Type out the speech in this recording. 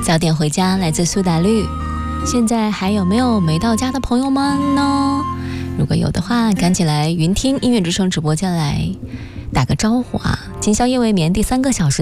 早点回家来自苏打绿。现在还有没有没到家的朋友们呢？如果有的话，赶紧来云听音乐之声直播间来打个招呼啊！今宵夜未眠第3个小时